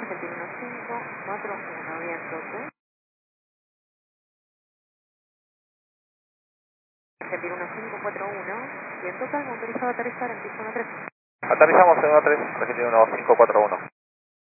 Argentina 1541, viento sur. Argentina 1541, viento calmo, autorizado a aterrizar en pista 13. Aterrizamos en 13, Argentina 1541.